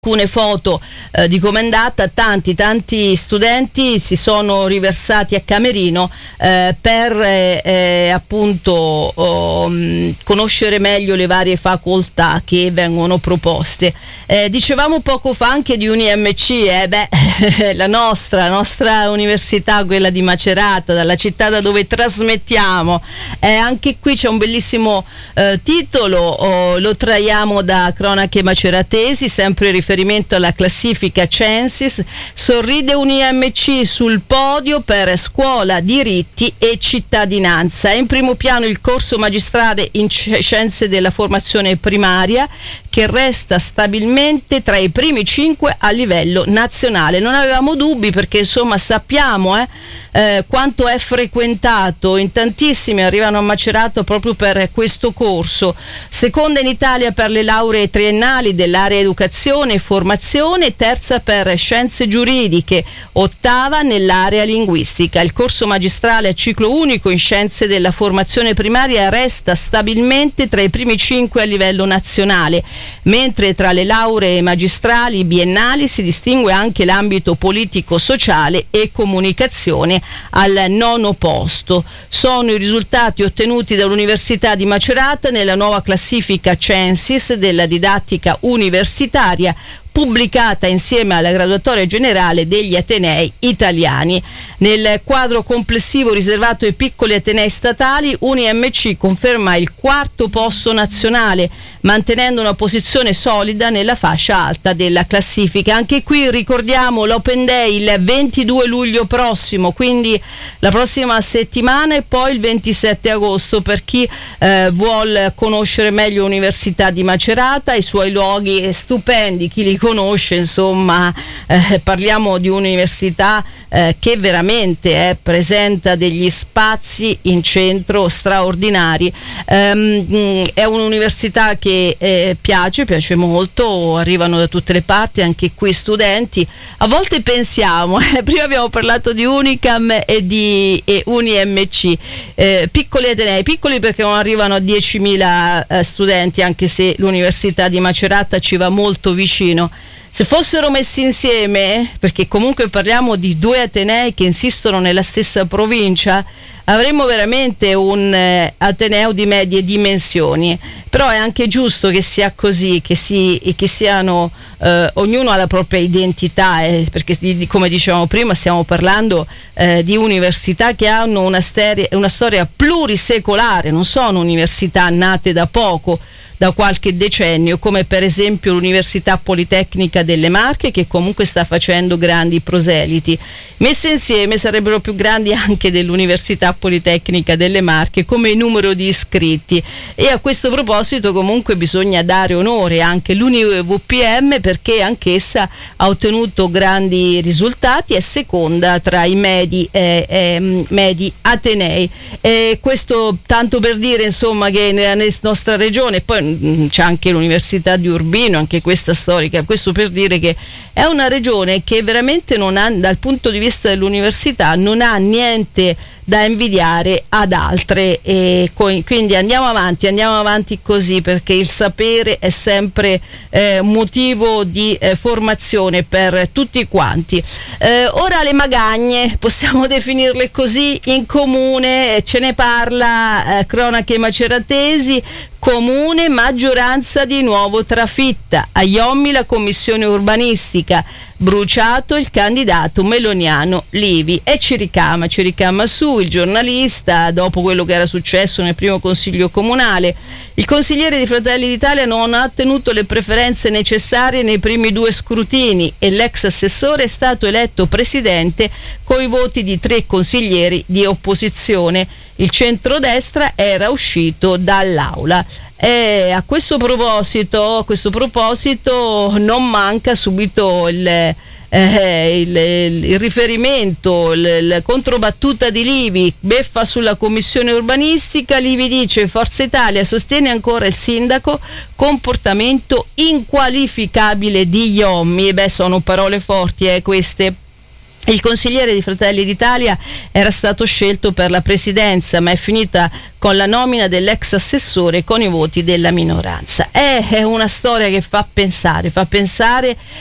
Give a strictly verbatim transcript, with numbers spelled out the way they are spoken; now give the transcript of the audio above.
alcune foto eh, di com'è andata. Tanti tanti studenti si sono riversati a Camerino eh, per eh, eh, appunto oh, mh, conoscere meglio le varie facoltà che vengono proposte. Eh, dicevamo poco fa anche di U N I M C, eh, beh, la nostra, la nostra università, quella di Macerata, dalla città da dove trasmettiamo. Eh, anche qui c'è un bellissimo eh, titolo, oh, lo traiamo da Cronache Maceratesi, sempre riferito riferimento alla classifica Censis. Sorride U N I M C sul podio per scuola, diritti e cittadinanza. È in primo piano il corso magistrale in scienze della formazione primaria, che resta stabilmente tra i primi cinque a livello nazionale. Non avevamo dubbi, perché insomma sappiamo eh, eh, quanto è frequentato, in tantissimi arrivano a Macerato proprio per questo corso. Seconda in Italia per le lauree triennali dell'area educazione e formazione, terza per scienze giuridiche, ottava nell'area linguistica. Il corso magistrale a ciclo unico in scienze della formazione primaria resta stabilmente tra i primi cinque a livello nazionale, mentre tra le lauree magistrali biennali si distingue anche l'ambito politico-sociale e comunicazione al nono posto. Sono i risultati ottenuti dall'Università di Macerata nella nuova classifica Censis della didattica universitaria, pubblicata insieme alla graduatoria generale degli atenei italiani. Nel quadro complessivo riservato ai piccoli atenei statali, U N I M C conferma il quarto posto nazionale, mantenendo una posizione solida nella fascia alta della classifica. Anche qui ricordiamo l'Open Day il ventidue luglio prossimo, quindi la prossima settimana, e poi il ventisette agosto per chi eh, vuol conoscere meglio l'Università di Macerata, i suoi luoghi stupendi, chi li conosce, insomma, eh, parliamo di un'università eh, che veramente eh, presenta degli spazi in centro straordinari. Ehm, è un'università che eh, piace, piace molto, arrivano da tutte le parti, anche qui studenti. A volte pensiamo, eh, prima abbiamo parlato di Unicam e di e U N I M C, eh, piccoli atenei, piccoli perché non arrivano a diecimila eh, studenti, anche se l'Università di Macerata ci va molto vicino. Se fossero messi insieme, perché comunque parliamo di due atenei che insistono nella stessa provincia, avremmo veramente un eh, ateneo di medie dimensioni. Però è anche giusto che sia così, che, si, che siano eh, ognuno ha la propria identità, eh, perché di, come dicevamo prima stiamo parlando eh, di università che hanno una, steria, una storia plurisecolare, non sono università nate da poco, da qualche decennio, come per esempio l'Università Politecnica delle Marche, che comunque sta facendo grandi proseliti. Messe insieme sarebbero più grandi anche dell'Università Politecnica delle Marche come numero di iscritti, e a questo proposito comunque bisogna dare onore anche all'U N I V P M, perché anch'essa ha ottenuto grandi risultati, è seconda tra i medi, eh, eh, medi atenei. E questo tanto per dire insomma che nella nostra regione, poi c'è anche l'Università di Urbino, anche questa storica, questo per dire che è una regione che veramente non ha, dal punto di vista dell'università, non ha niente da invidiare ad altre, e quindi andiamo avanti, andiamo avanti così, perché il sapere è sempre eh, motivo di eh, formazione per tutti quanti. Eh, ora le magagne, possiamo definirle così, in comune, ce ne parla eh, Cronache Maceratesi. Comune, maggioranza di nuovo trafitta. A Iommi la commissione urbanistica, bruciato il candidato meloniano Livi. E ci ricama, ci ricama su il giornalista, dopo quello che era successo nel primo consiglio comunale. Il consigliere di Fratelli d'Italia non ha ottenuto le preferenze necessarie nei primi due scrutini e l'ex assessore è stato eletto presidente coi voti di tre consiglieri di opposizione. Il centrodestra era uscito dall'aula. E a questo proposito, a questo proposito non manca subito il, eh, il, il riferimento, il, la controbattuta di Livi, beffa sulla commissione urbanistica. Livi dice: Forza Italia sostiene ancora il sindaco, comportamento inqualificabile di Iommi. E beh, sono parole forti eh, queste. Il consigliere di Fratelli d'Italia era stato scelto per la presidenza, ma è finita con la nomina dell'ex assessore con i voti della minoranza. È una storia che fa pensare, fa pensare